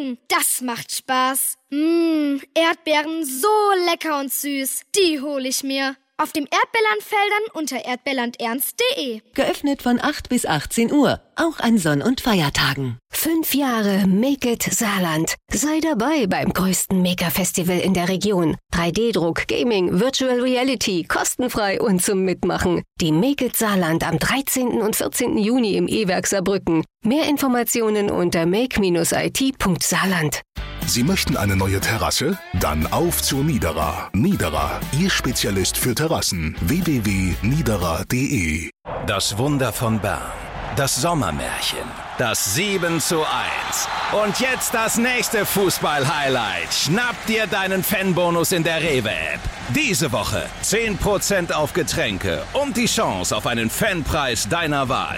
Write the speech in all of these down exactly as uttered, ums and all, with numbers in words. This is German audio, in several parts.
Essen, das macht Spaß. Mmh, Erdbeeren so lecker und süß. Die hole ich mir. Auf dem Erdbeerlandfeldern unter erdbeerland ernst punkt de. Geöffnet von acht bis achtzehn Uhr, auch an Sonn- und Feiertagen. Fünf Jahre Make It Saarland. Sei dabei beim größten Mega-Festival in der Region. drei D-Druck, Gaming, Virtual Reality, kostenfrei und zum Mitmachen. Die Make It Saarland am dreizehnten und vierzehnten Juni im E-Werk Saarbrücken. Mehr Informationen unter make Bindestrich I T Punkt saarland. Sie möchten eine neue Terrasse? Dann auf zu Niederer. Niederer, Ihr Spezialist für Terrassen. w w w punkt niederer punkt de. Das Wunder von Bern. Das Sommermärchen. Das sieben zu eins. Und jetzt das nächste Fußball-Highlight. Schnapp dir deinen Fanbonus in der Rewe-App. Diese Woche zehn Prozent auf Getränke und die Chance auf einen Fanpreis deiner Wahl.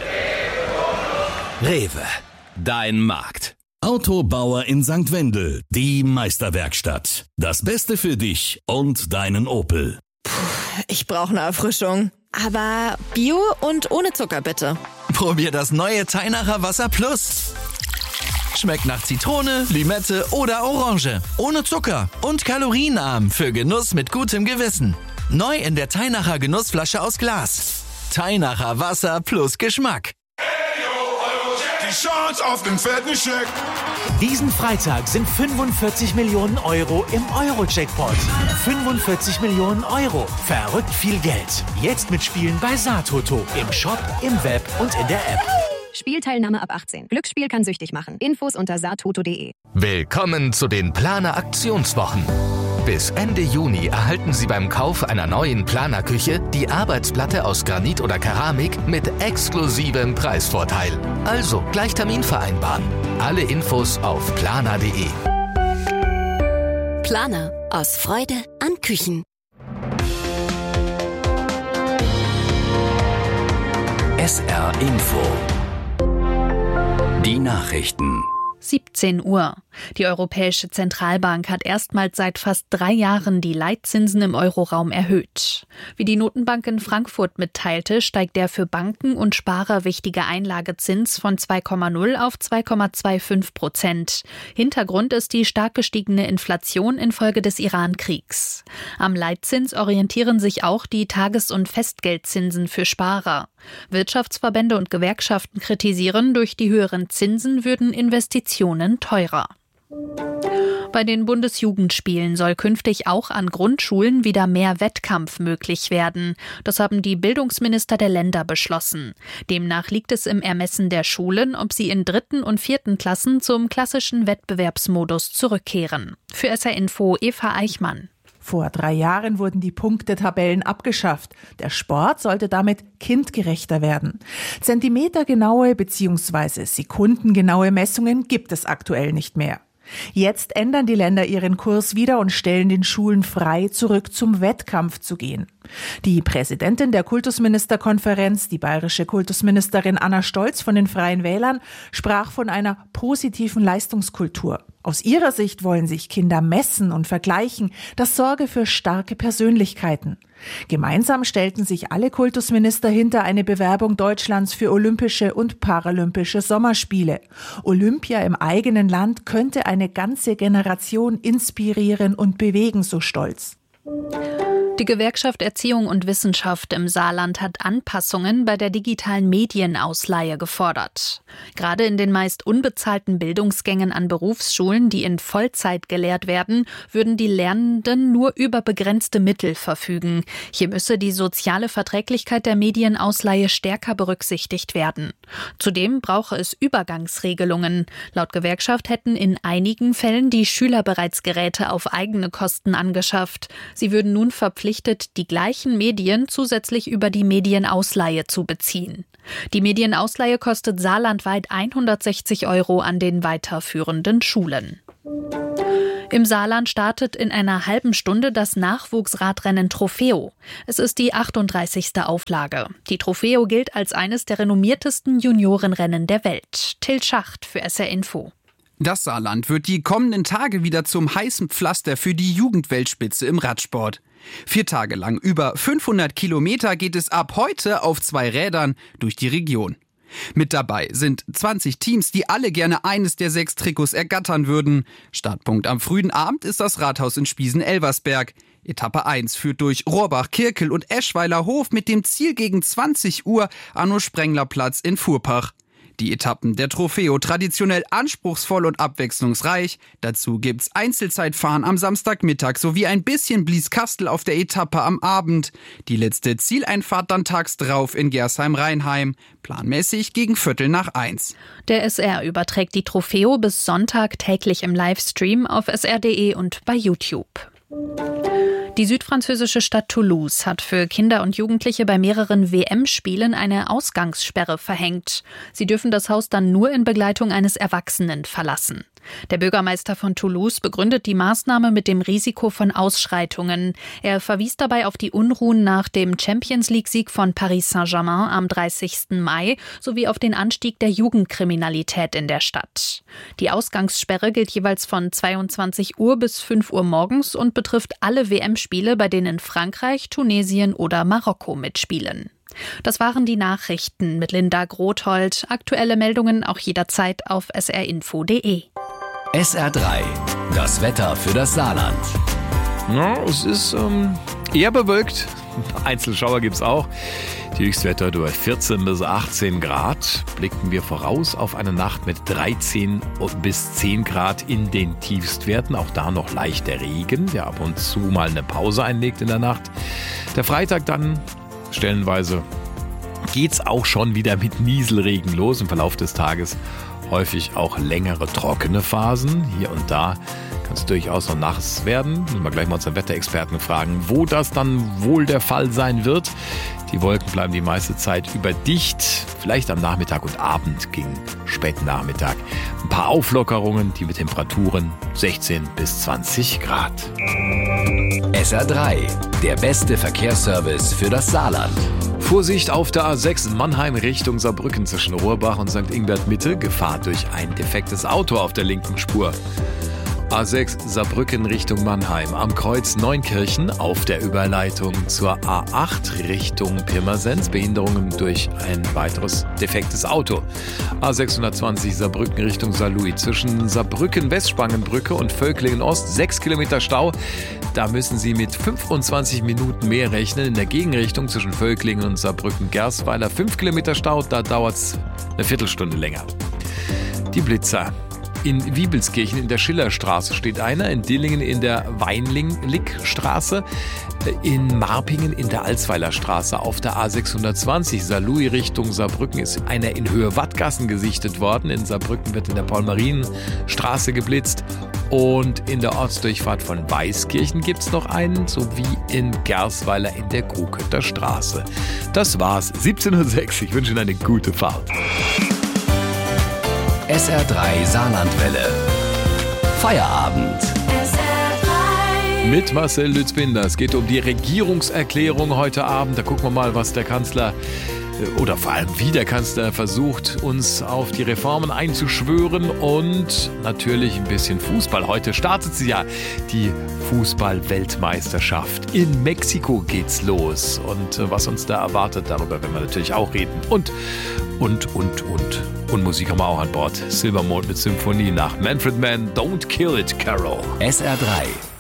Rewe, dein Markt. Autobauer in Sankt Wendel, die Meisterwerkstatt. Das Beste für dich und deinen Opel. Puh, ich brauche eine Erfrischung. Aber Bio und ohne Zucker bitte. Probier das neue Teinacher Wasser Plus. Schmeckt nach Zitrone, Limette oder Orange. Ohne Zucker und kalorienarm für Genuss mit gutem Gewissen. Neu in der Teinacher Genussflasche aus Glas. Teinacher Wasser plus Geschmack. Die Chance auf den fetten Scheck. Diesen Freitag sind fünfundvierzig Millionen Euro im Euro-Jackpot. fünfundvierzig Millionen Euro. Verrückt viel Geld. Jetzt mitspielen bei Saartoto. Im Shop, im Web und in der App. Spielteilnahme ab achtzehn. Glücksspiel kann süchtig machen. Infos unter saartoto punkt de. Willkommen zu den Planer Aktionswochen. Bis Ende Juni erhalten Sie beim Kauf einer neuen Planerküche die Arbeitsplatte aus Granit oder Keramik mit exklusivem Preisvorteil. Also gleich Termin vereinbaren. Alle Infos auf planer punkt de. Planer. Aus Freude an Küchen. S R Info. Die Nachrichten. siebzehn Uhr. Die Europäische Zentralbank hat erstmals seit fast drei Jahren die Leitzinsen im Euroraum erhöht. Wie die Notenbank in Frankfurt mitteilte, steigt der für Banken und Sparer wichtige Einlagezins von zwei Komma null auf zwei Komma fünfundzwanzig Prozent. Hintergrund ist die stark gestiegene Inflation infolge des Iran-Kriegs. Am Leitzins orientieren sich auch die Tages- und Festgeldzinsen für Sparer. Wirtschaftsverbände und Gewerkschaften kritisieren, durch die höheren Zinsen würden Investitionen teurer. Bei den Bundesjugendspielen soll künftig auch an Grundschulen wieder mehr Wettkampf möglich werden. Das haben die Bildungsminister der Länder beschlossen. Demnach liegt es im Ermessen der Schulen, ob sie in dritten und vierten Klassen zum klassischen Wettbewerbsmodus zurückkehren. Für S R Info Eva Eichmann. Vor drei Jahren wurden die Punktetabellen abgeschafft. Der Sport sollte damit kindgerechter werden. Zentimetergenaue bzw. sekundengenaue Messungen gibt es aktuell nicht mehr. Jetzt ändern die Länder ihren Kurs wieder und stellen den Schulen frei, zurück zum Wettkampf zu gehen. Die Präsidentin der Kultusministerkonferenz, die bayerische Kultusministerin Anna Stolz von den Freien Wählern, sprach von einer positiven Leistungskultur. Aus ihrer Sicht wollen sich Kinder messen und vergleichen. Das sorge für starke Persönlichkeiten. Gemeinsam stellten sich alle Kultusminister hinter eine Bewerbung Deutschlands für Olympische und Paralympische Sommerspiele. Olympia im eigenen Land könnte eine ganze Generation inspirieren und bewegen, so Stolz. Die Gewerkschaft Erziehung und Wissenschaft im Saarland hat Anpassungen bei der digitalen Medienausleihe gefordert. Gerade in den meist unbezahlten Bildungsgängen an Berufsschulen, die in Vollzeit gelehrt werden, würden die Lernenden nur über begrenzte Mittel verfügen. Hier müsse die soziale Verträglichkeit der Medienausleihe stärker berücksichtigt werden. Zudem brauche es Übergangsregelungen. Laut Gewerkschaft hätten in einigen Fällen die Schüler bereits Geräte auf eigene Kosten angeschafft. Sie würden nun verpflichtet, die gleichen Medien zusätzlich über die Medienausleihe zu beziehen. Die Medienausleihe kostet saarlandweit hundertsechzig Euro an den weiterführenden Schulen. Im Saarland startet in einer halben Stunde das Nachwuchsradrennen Trofeo. Es ist die achtunddreißigste Auflage. Die Trofeo gilt als eines der renommiertesten Juniorenrennen der Welt. Till Schacht für S R Info. Das Saarland wird die kommenden Tage wieder zum heißen Pflaster für die Jugendweltspitze im Radsport. Vier Tage lang über fünfhundert Kilometer geht es ab heute auf zwei Rädern durch die Region. Mit dabei sind zwanzig Teams, die alle gerne eines der sechs Trikots ergattern würden. Startpunkt am frühen Abend ist das Rathaus in Spiesen-Elversberg. Etappe eins führt durch Rohrbach, Kirkel und Eschweiler Hof mit dem Ziel gegen zwanzig Uhr Arno-Sprengler-Platz in Furpach. Die Etappen der Trofeo traditionell anspruchsvoll und abwechslungsreich. Dazu gibt's Einzelzeitfahren am Samstagmittag sowie ein bisschen Blieskastel auf der Etappe am Abend. Die letzte Zieleinfahrt dann tags drauf in Gersheim-Rheinheim. Planmäßig gegen Viertel nach eins. Der S R überträgt die Trofeo bis Sonntag täglich im Livestream auf s r punkt d e und bei YouTube. Die südfranzösische Stadt Toulouse hat für Kinder und Jugendliche bei mehreren W M-Spielen eine Ausgangssperre verhängt. Sie dürfen das Haus dann nur in Begleitung eines Erwachsenen verlassen. Der Bürgermeister von Toulouse begründet die Maßnahme mit dem Risiko von Ausschreitungen. Er verwies dabei auf die Unruhen nach dem Champions-League-Sieg von Paris Saint-Germain am dreißigsten Mai sowie auf den Anstieg der Jugendkriminalität in der Stadt. Die Ausgangssperre gilt jeweils von zweiundzwanzig Uhr bis fünf Uhr morgens und betrifft alle W M-Spiele, bei denen Frankreich, Tunesien oder Marokko mitspielen. Das waren die Nachrichten mit Linda Grothold. Aktuelle Meldungen auch jederzeit auf s r info punkt d e. S R drei, das Wetter für das Saarland. Ja, es ist ähm, eher bewölkt. Einzelschauer gibt es auch. Die Höchstwerte vierzehn bis achtzehn Grad. Blicken wir voraus auf eine Nacht mit dreizehn bis zehn Grad in den Tiefstwerten. Auch da noch leichter Regen, der ab und zu mal eine Pause einlegt in der Nacht. Der Freitag dann stellenweise geht's auch schon wieder mit Nieselregen los im Verlauf des Tages. Häufig auch längere trockene Phasen. Hier und da kann es durchaus noch nass werden. Müssen wir gleich mal unseren Wetterexperten fragen, wo das dann wohl der Fall sein wird. Die Wolken bleiben die meiste Zeit über dicht. Vielleicht am Nachmittag und Abend gegen späten Nachmittag ein paar Auflockerungen, die mit Temperaturen sechzehn bis zwanzig Grad. S R drei, der beste Verkehrsservice für das Saarland. Vorsicht auf der A sechs in Mannheim Richtung Saarbrücken zwischen Rohrbach und Sankt Ingbert Mitte. Gefahr durch ein defektes Auto auf der linken Spur. A sechs Saarbrücken Richtung Mannheim am Kreuz Neunkirchen auf der Überleitung zur A acht Richtung Pirmasens. Behinderungen durch ein weiteres defektes Auto. A sechshundertzwanzig Saarbrücken Richtung Saarlouis zwischen Saarbrücken Westspangenbrücke und Völklingen Ost sechs Kilometer Stau. Da müssen Sie mit fünfundzwanzig Minuten mehr rechnen. In der Gegenrichtung zwischen Völklingen und Saarbrücken Gersweiler fünf Kilometer Stau. Da dauert es eine Viertelstunde länger. Die Blitzer. In Wiebelskirchen in der Schillerstraße steht einer, in Dillingen in der Weinling-Lick-Straße, in Marpingen in der Alsweiler Straße, auf der A sechshundertzwanzig Saarlouis Richtung Saarbrücken ist einer in Höhe Wattgassen gesichtet worden. In Saarbrücken wird in der Paul-Marien-Straße geblitzt und in der Ortsdurchfahrt von Weißkirchen gibt es noch einen, sowie in Gersweiler in der Krokötter Straße. Das war's, siebzehn Uhr sechs. Ich wünsche Ihnen eine gute Fahrt. S R drei Saarlandwelle. Feierabend. Mit Marcel Lützbinder. Es geht um die Regierungserklärung heute Abend. Da gucken wir mal, was der Kanzler oder vor allem wie der Kanzler versucht, uns auf die Reformen einzuschwören und natürlich ein bisschen Fußball. Heute startet sie ja, die Fußball-Weltmeisterschaft. In Mexiko geht's los und was uns da erwartet, darüber werden wir natürlich auch reden. Und, und, und, und. Und Musik haben wir auch an Bord. Silbermond mit Symphonie nach Manfred Mann, Don't Kill It, Carol. S R drei.